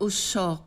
ушоқ.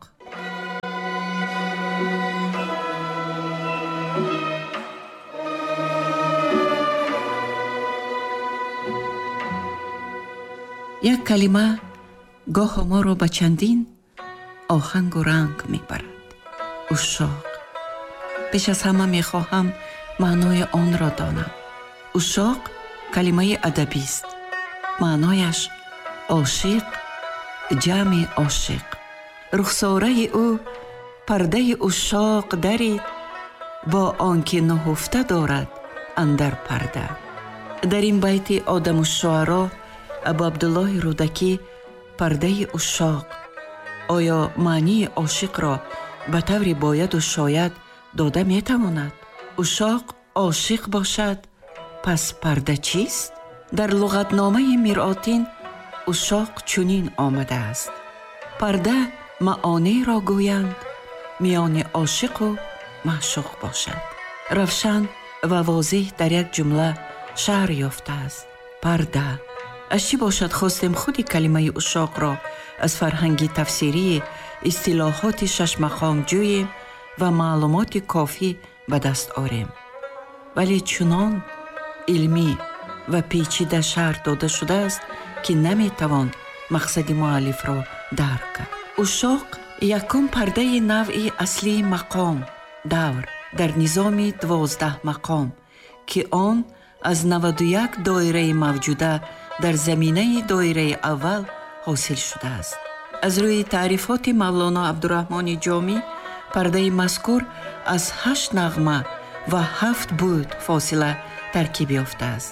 як калима гоҳо моро ба чандин оҳангу ранг мебарад. ушоқ. пеш аз ҳама мехоҳам маънои онро донам. ушоқ калимаи адабист. маънояш ошиқ, ҷамъи ошиқ. рухсораи ӯ пардаи ушоқ дарид, бо он ки нуҳуфта дорад андар парда. дар ин байти Одамушшуаро Абу Абдуллоҳи Рудакӣ пардаи ушоқ оё маънии ошиқро ба таври бояду шояд дода метавонад? ушоқ ошиқ бошад, пас парда чист? дар луғатномаи Миръотин ушоқ чунин омадааст: парда маъонеро гӯянд, миёни ошиқу маъшуқ бошад. равшан ва возеҳ дар як ҷумла шаҳр ёфтааст. парда. аз чӣ бошад хостем худи калимаи ушоқро аз фарҳанги тафсирии истилоҳоти шашмақом ҷӯем ва маълумоти кофӣ ба даст орем. вале чунон илмӣ ва печида шарҳ дода шудааст, ки наметавон мақсади муаллифро дарк кард. ушоқ якум пардаи навъи аслии мақом, давр дар низоми 12 мақом, ки он аз 91 доираи мавҷуда дар заминаи доираи аввал ҳосил шудааст. аз рӯи таърифоти мавлоно Абдураҳмони Ҷомӣ, пардаи мазкур аз 8 нағма ва 7 буд фосила таркиб ёфтааст.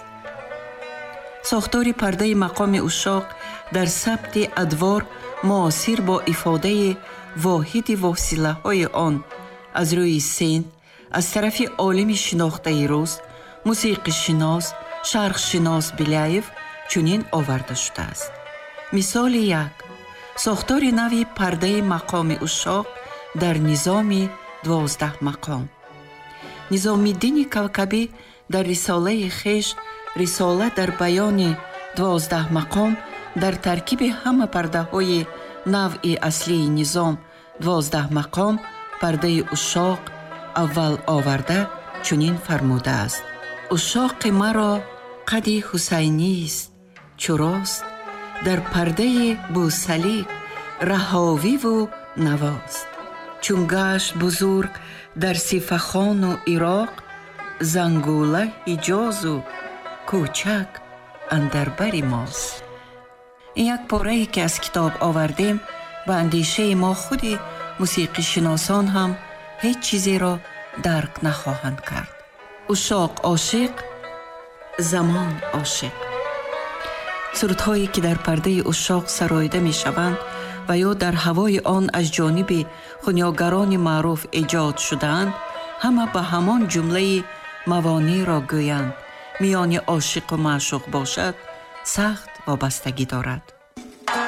сохтори пардаи мақоми ушоқ дар сабти адвор муосир бо ифодаи воҳиди восилаҳои он аз рӯи син аз тарафи олими шинохтаи рӯз, мусиқишинос, шарқшинос Биляев чунин оварда шудааст. мисоли як: сохтори нави пардаи мақоми ушоқ дар низоми 12 мақом. низомиддини Кавкабӣ дар рисолаи хеш рисола дар баёни 12 мақом дар таркиби ҳама пардаҳои навъи аслии низом 12 мақом пардаи ушоқ аввал оварда чунин фармудааст: ушоқи маро қади ҳусайнист, чурост дар пардаи бусалик раҳовиву навост. чун гашт бузург дар сифахону ироқ, зангула ҳиҷозу кӯчак андар бари мост. ин як порае ки аз китоб овардем ба андешаи мо худи мусиқишиносон ҳам ҳеҷ чизеро дарк нахоҳанд кард. ушоқ ошиқ, замон ошиқ. сурудҳое ки дар пардаи ушоқ сароида мешаванд ва ё дар ҳавои он аз ҷониби хунёгарони маъруф эҷод шудаанд, ҳама ба ҳамон ҷумлаи мавонеъро гӯянд, миёни ошиқу маъшуқ бошад, сахт вобастагӣ дорад.